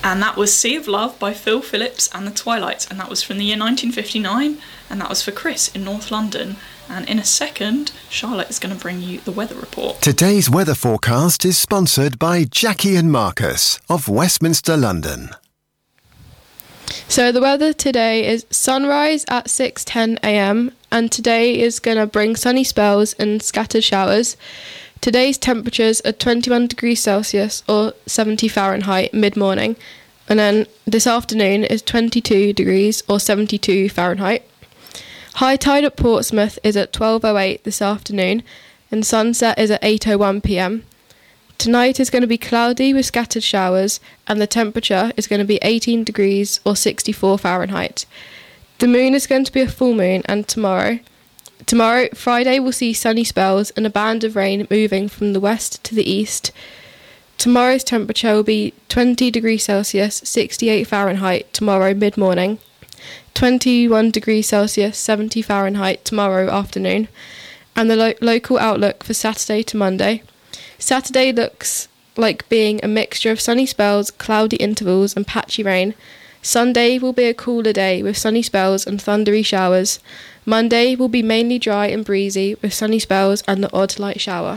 And that was Sea of Love by Phil Phillips and the Twilights, and that was from the year 1959, and that was for Chris in North London. And in a second, Charlotte is going to bring you the weather report. Today's weather forecast is sponsored by Jackie and Marcus of Westminster, London. So the weather today is sunrise at 6:10 a.m. and today is going to bring sunny spells and scattered showers. Today's temperatures are 21 degrees Celsius or 70 Fahrenheit mid-morning, and then this afternoon is 22 degrees or 72 Fahrenheit. High tide at Portsmouth is at 12:08 this afternoon and sunset is at 8:01 p.m. Tonight is going to be cloudy with scattered showers and the temperature is going to be 18 degrees or 64 Fahrenheit. The moon is going to be a full moon, and tomorrow, Friday, will see sunny spells and a band of rain moving from the west to the east. Tomorrow's temperature will be 20 degrees Celsius, 68 Fahrenheit tomorrow mid-morning, 21 degrees Celsius, 70 Fahrenheit tomorrow afternoon, and the local outlook for Saturday to Monday. Saturday looks like being a mixture of sunny spells, cloudy intervals and patchy rain. Sunday will be a cooler day with sunny spells and thundery showers. Monday will be mainly dry and breezy with sunny spells and the odd light shower.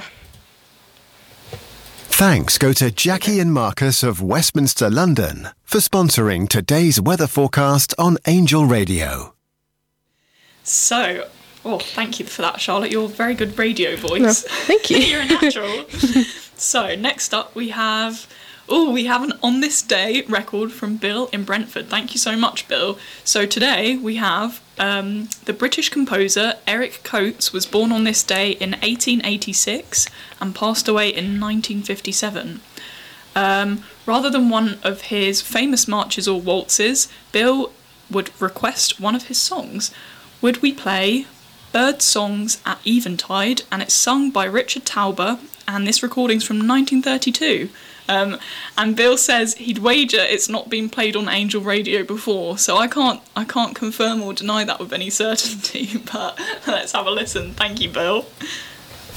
Thanks go to Jackie and Marcus of Westminster, London for sponsoring today's weather forecast on Angel Radio. So, thank you for that, Charlotte. You're a very good radio voice. No, thank you. You're a natural. So, next up we have an On This Day record from Bill in Brentford. Thank you so much, Bill. So today we have the British composer Eric Coates was born on this day in 1886 and passed away in 1957. Rather than one of his famous marches or waltzes, Bill would request one of his songs. Would we play Bird Songs at Eventide? And it's sung by Richard Tauber, and this recording's from 1932. And Bill says he'd wager it's not been played on Angel Radio before, so I can't confirm or deny that with any certainty, but let's have a listen. Thank you, Bill.